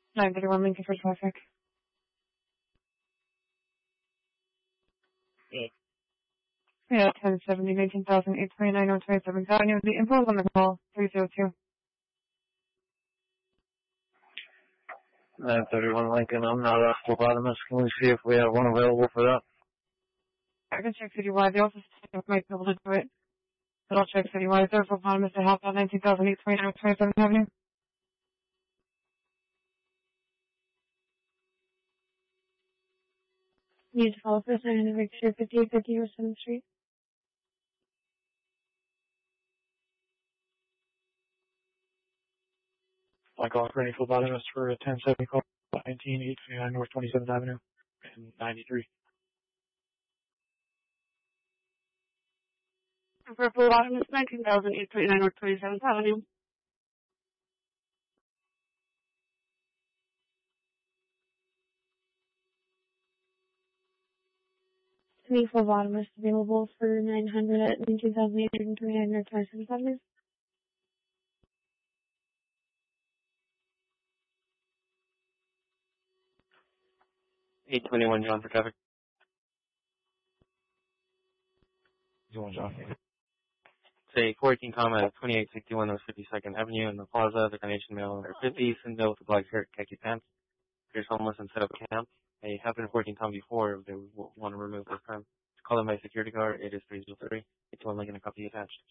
931 Lincoln for traffic. Yeah, 1070, 19,829 North 27th Avenue. The info is on the call, 302. 931 Lincoln, I'm not a phlebotomist. Can we see if we have one available for that? I can check citywide. The office might be able to do it. But I'll check citywide. Is there a phlebotomist at help on 19,829 North 27th Avenue? You need to follow first line and make sure 5850 or 7th Street. I call for any phlebotomist for a 1070 call, 19829 North 27th Avenue and 93. For a phlebotomist, 19,829 North 27th Avenue. Any phlebotomist available for 900 at 19,829 North 27th Avenue? 821 John for traffic. John. Say 14 comma 2861 West 52nd Avenue in the Plaza, the Carnation Male under 50, Cinderella with a black shirt, khaki pants. Here's homeless and set up a camp. They have been 14 times before if they want to remove this time. Call them by security guard, it is 303. It's one link and a copy attached.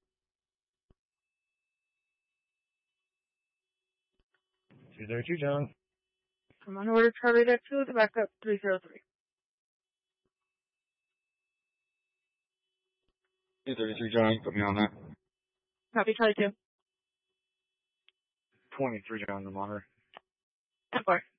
232 John. Come on, order Charlie Deck 2 to back up 303. 233 John, put me on that. Copy Charlie 2. 23 John, the monitor. 10-4.